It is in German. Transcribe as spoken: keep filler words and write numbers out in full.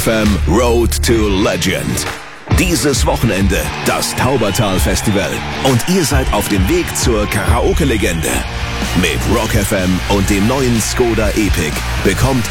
F M Road to Legend. Dieses Wochenende das Taubertal-Festival. Und ihr seid auf dem Weg zur Karaoke-Legende. Mit Rock F M und dem neuen Skoda Epic bekommt